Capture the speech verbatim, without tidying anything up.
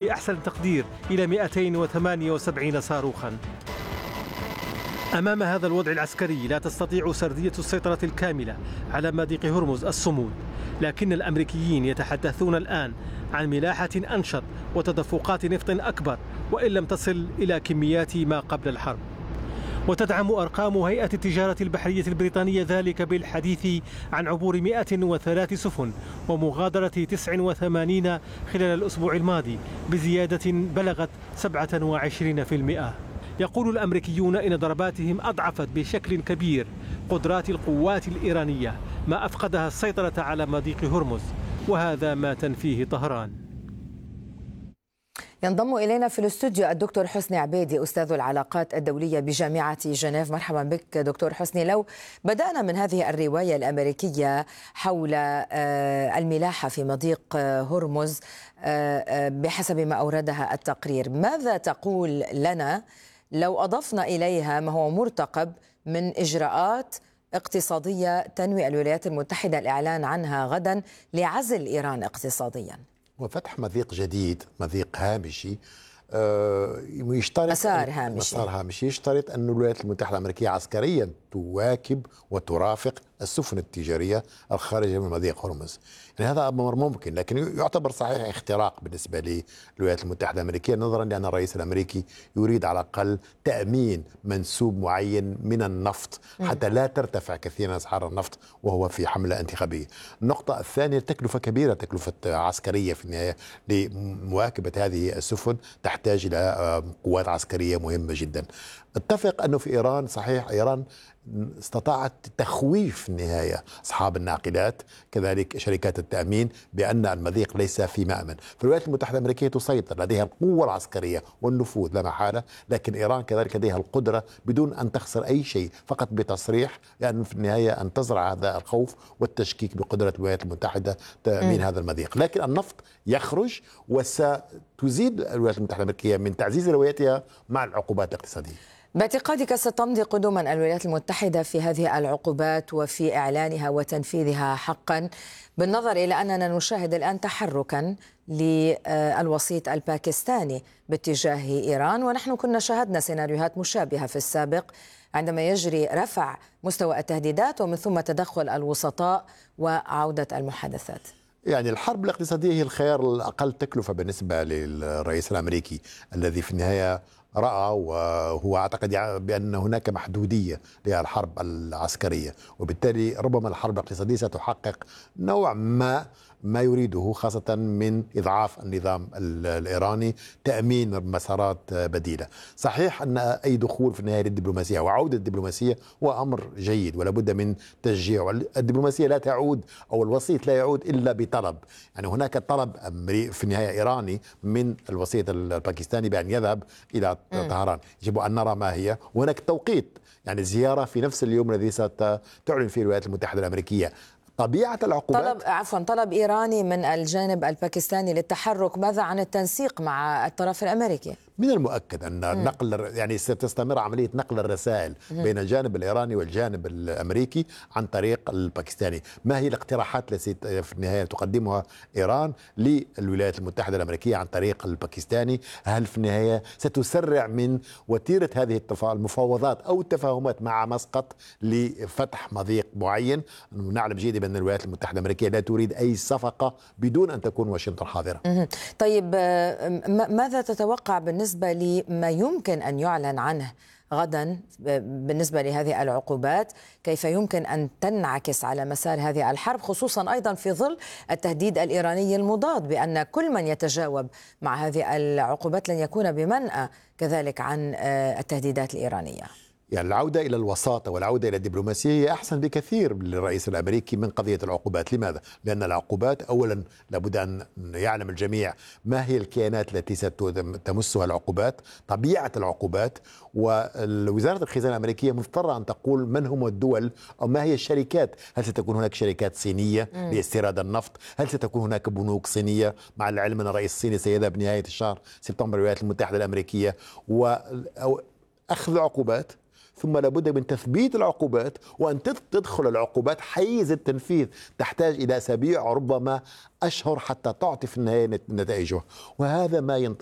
بأحسن تقدير إلى مئتين وثمانية وسبعين صاروخا. أمام هذا الوضع العسكري لا تستطيع سردية السيطرة الكاملة على مضيق هرمز الصمود، لكن الأمريكيين يتحدثون الآن عن ملاحة أنشط وتدفقات نفط أكبر، وإن لم تصل إلى كميات ما قبل الحرب. وتدعم أرقام هيئة التجارة البحرية البريطانية ذلك بالحديث عن عبور مئة وثلاث سفن ومغادرة تسع وثمانين خلال الأسبوع الماضي بزيادة بلغت سبعة وعشرين بالمئة. يقول الأمريكيون إن ضرباتهم أضعفت بشكل كبير قدرات القوات الإيرانية، ما أفقدها السيطرة على مضيق هرمز، وهذا ما تنفيه طهران. ينضم إلينا في الاستوديو الدكتور حسني عبيدي أستاذ العلاقات الدولية بجامعة جنيف. مرحبا بك دكتور حسني. لو بدأنا من هذه الرواية الأمريكية حول الملاحة في مضيق هرمز بحسب ما أوردها التقرير، ماذا تقول لنا لو أضفنا إليها ما هو مرتقب من إجراءات اقتصادية تنوي الولايات المتحدة الإعلان عنها غدا لعزل إيران اقتصاديا؟ وفتح مضيق جديد، مضيق هامشي يشترط مسار هامشي مسار هامشي يشترط أن الولايات المتحدة الأمريكية عسكريا تواكب وترافق السفن التجارية الخارجة من مضيق هرمز. يعني هذا أمر ممكن، لكن يعتبر صحيح اختراق بالنسبة للولايات المتحدة الأمريكية، نظرا لأن الرئيس الأمريكي يريد على الأقل تأمين منسوب معين من النفط حتى لا ترتفع كثيرا أسعار النفط وهو في حملة انتخابية. النقطة الثانية تكلفة كبيرة، تكلفة عسكرية في النهاية لمواكبة هذه السفن تحتاج إلى قوات عسكرية مهمة جدا. اتفق أنه في إيران صحيح إيران استطاعت تخويف في النهاية أصحاب الناقلات كذلك شركات التأمين بأن المضيق ليس في مأمن. فالولايات المتحدة الأمريكية تسيطر، لديها القوة العسكرية والنفوذ لا محالة، لكن إيران كذلك لديها القدرة بدون أن تخسر أي شيء، فقط بتصريح، لأن يعني في النهاية أن تزرع هذا الخوف والتشكيك بقدرة الولايات المتحدة تأمين م. هذا المضيق. لكن النفط يخرج وستزيد الولايات المتحدة الأمريكية من تعزيز روايتها مع العقوبات الاقتصادية. باعتقادك ستمضي قدما الولايات المتحدة في هذه العقوبات وفي إعلانها وتنفيذها حقا، بالنظر إلى أننا نشاهد الآن تحركا للوسيط الباكستاني باتجاه إيران، ونحن كنا شاهدنا سيناريوهات مشابهة في السابق عندما يجري رفع مستوى التهديدات ومن ثم تدخل الوسطاء وعودة المحادثات؟ يعني الحرب الاقتصادية هي الخيار الأقل تكلفة بالنسبة للرئيس الأمريكي الذي في النهاية رأى وهو أعتقد بأن هناك محدودية للحرب العسكرية، وبالتالي ربما الحرب الاقتصادية ستحقق نوع ما ما يريده، خاصة من إضعاف النظام الإيراني، تأمين مسارات بديلة. صحيح أن أي دخول في النهاية للدبلوماسية وعودة الدبلوماسية هو أمر جيد ولا بد من تشجيع. الدبلوماسية لا تعود أو الوسيط لا يعود إلا بطلب، يعني هناك طلب في النهاية إيراني من الوسيط الباكستاني بأن يذهب إلى طهران، يجب أن نرى ما هي، وهناك توقيت، يعني زيارة في نفس اليوم الذي ستعلن فيه الولايات المتحدة الأمريكية. طبيعة العقوبات طلب عفوا طلب إيراني من الجانب الباكستاني للتحرك، ماذا عن التنسيق مع الطرف الأمريكي؟ من المؤكد أن م. نقل يعني ستستمر عملية نقل الرسائل م. بين الجانب الإيراني والجانب الأمريكي عن طريق الباكستاني. ما هي الاقتراحات التي في النهاية تقدمها إيران للولايات المتحدة الأمريكية عن طريق الباكستاني؟ هل في النهاية ستسرع من وتيرة هذه المفاوضات أو التفاهمات مع مسقط لفتح مضيق معين؟ نعلم جيدا بأن الولايات المتحدة الأمريكية لا تريد أي صفقة بدون أن تكون واشنطن حاضرة. م. طيب ماذا تتوقع بالنسبة بالنسبة لما يمكن أن يعلن عنه غدا بالنسبة لهذه العقوبات؟ كيف يمكن أن تنعكس على مسار هذه الحرب، خصوصا أيضا في ظل التهديد الإيراني المضاد بأن كل من يتجاوب مع هذه العقوبات لن يكون بمنأى كذلك عن التهديدات الإيرانية؟ يعني العودة إلى الوساطة والعودة إلى الدبلوماسية هي أحسن بكثير للرئيس الأمريكي من قضية العقوبات. لماذا؟ لأن العقوبات أولا لابد أن يعلم الجميع ما هي الكيانات التي ستمسها العقوبات، طبيعة العقوبات، ووزارة الخزانة الأمريكية مضطرة أن تقول من هم الدول أو ما هي الشركات. هل ستكون هناك شركات صينية لاستيراد النفط؟ هل ستكون هناك بنوك صينية؟ مع العلم أن الرئيس الصيني سيذهب بنهاية الشهر سبتمبر الولايات المتحدة الأمريكية، وأخذ عقوبات ثم لابد من تثبيت العقوبات وأن تدخل العقوبات حيز التنفيذ، تحتاج إلى أسابيع ربما أشهر حتى تعطي في النهاية نتائجها، وهذا ما ينطبق